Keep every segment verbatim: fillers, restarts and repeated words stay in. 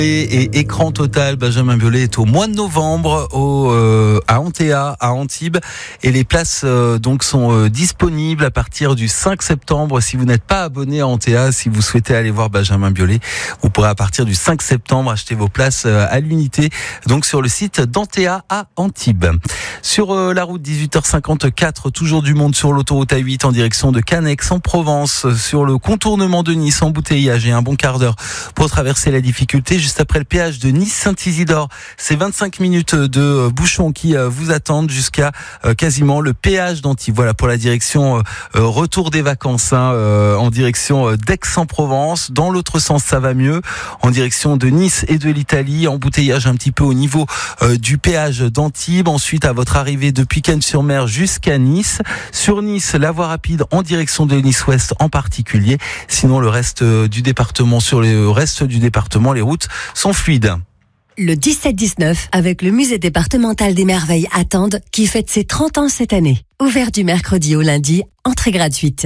Et, et écran total, Benjamin Biolay est au mois de novembre au, euh, à Antea, à Antibes, et les places euh, donc sont euh, disponibles à partir du cinq septembre. Si vous n'êtes pas abonné à Antea, si vous souhaitez aller voir Benjamin Biolay, vous pourrez à partir du cinq septembre acheter vos places euh, à l'unité, donc sur le site d'Antea à Antibes. Sur euh, la route dix-huit heures cinquante-quatre, toujours du monde sur l'autoroute A huit en direction de Cannes, Aix-en-Provence, sur le contournement de Nice, embouteillage et un bon quart d'heure pour traverser la difficulté. Juste après le péage de Nice-Saint-Isidore, c'est vingt-cinq minutes de bouchons qui vous attendent jusqu'à quasiment le péage d'Antibes. Voilà pour la direction retour des vacances, hein, en direction d'Aix-en-Provence. Dans l'autre sens, ça va mieux. En direction de Nice et de l'Italie, embouteillage un petit peu au niveau du péage d'Antibes. Ensuite, à votre arrivée depuis Cannes-sur-Mer jusqu'à Nice. Sur Nice, la voie rapide en direction de Nice-Ouest en particulier. Sinon, le reste du département, sur le reste du département, les routes sont fluides. Le dix-sept dix-neuf, avec le musée départemental des merveilles à Tende, qui fête ses trente ans cette année. Ouvert du mercredi au lundi, entrée gratuite.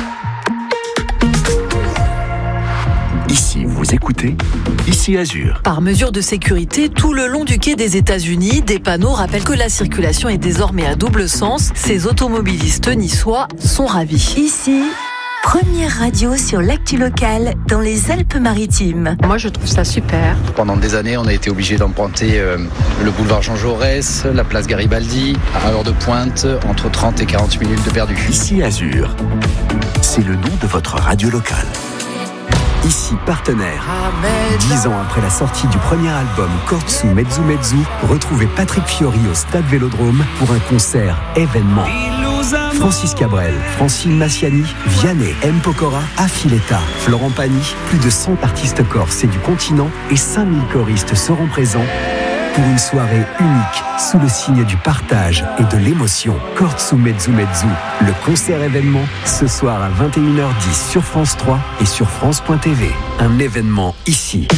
Ici, vous écoutez Ici Azur. Par mesure de sécurité, tout le long du quai des États-Unis, des panneaux rappellent que la circulation est désormais à double sens. Ces automobilistes niçois sont ravis. Ici, première radio sur l'actu locale dans les Alpes-Maritimes. Moi, je trouve ça super. Pendant des années, on a été obligé d'emprunter euh, le boulevard Jean Jaurès, la place Garibaldi, à heure de pointe, entre trente et quarante minutes de perdu. Ici Azur, c'est le nom de votre radio locale. Ici partenaire. Dix ans après la sortie du premier album Kortsu Mezzu Mezzu, retrouvez Patrick Fiori au Stade Vélodrome pour un concert événement. Francis Cabrel, Francine Massiani, Vianney, M. Pokora, Affiletta, Florent Pagny, plus de cent artistes corses et du continent et cinq mille choristes seront présents pour une soirée unique sous le signe du partage et de l'émotion. Kortsu Mezzu Mezzu, le concert événement, ce soir à vingt et une heures dix sur France trois et sur France point T V. Un événement ici.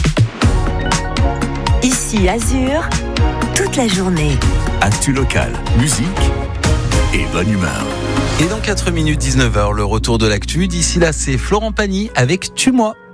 Ici Azur, toute la journée. Actu local, musique et bonne humeur. Et dans quatre minutes, dix-neuf heures, le retour de l'actu. D'ici là, c'est Florent Pagny avec Tue-moi.